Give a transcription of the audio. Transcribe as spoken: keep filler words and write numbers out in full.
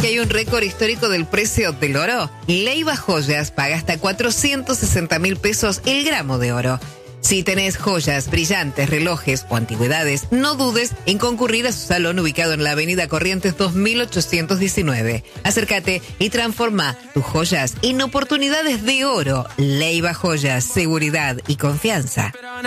que hay un récord histórico del precio del oro? Leiva Joyas paga hasta cuatrocientos sesenta mil pesos el gramo de oro. Si tenés joyas, brillantes, relojes o antigüedades, no dudes en concurrir a su salón ubicado en la avenida Corrientes dos mil ochocientos diecinueve. Acércate y transforma tus joyas en oportunidades de oro. Leiva Joyas, seguridad y confianza.